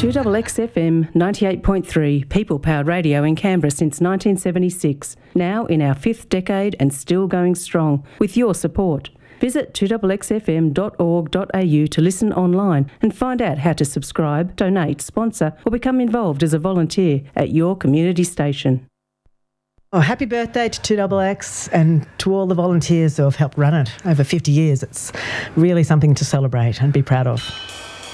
2XXFM 98.3, people-powered radio in Canberra since 1976. Now in our 5th decade and still going strong, with your support. Visit 2XXFM.org.au to listen online and find out how to subscribe, donate, sponsor or become involved as a volunteer at your community station. Oh, happy birthday to 2XX and to all the volunteers who have helped run it over 50 years. It's really something to celebrate and be proud of.